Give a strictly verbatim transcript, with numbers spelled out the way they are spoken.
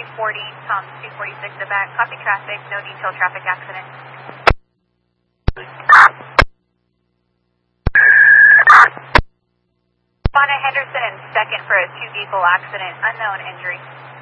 three forty, Tom two forty-six at back. Copy traffic, no detailed traffic accident. Bonnet Henderson in second for a two vehicle accident, unknown injury.